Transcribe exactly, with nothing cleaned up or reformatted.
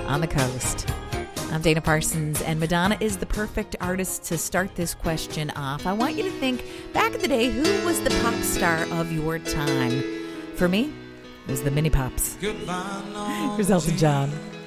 on the coast. I'm Dana Parsons, and Madonna is the perfect artist to start this question off. I want you to think, back in the day, who was the pop star of your time? For me, it was the Mini Pops. Here's Elton John.